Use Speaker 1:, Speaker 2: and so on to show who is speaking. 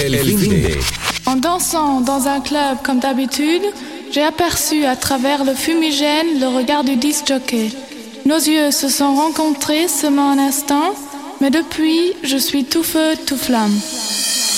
Speaker 1: El finde.
Speaker 2: En dansant dans un club comme d'habitude, j'ai aperçu à travers le fumigène le regard du disc-jockey. Nos yeux se sont rencontrés seulement un instant, mais depuis, je suis tout feu, tout flamme.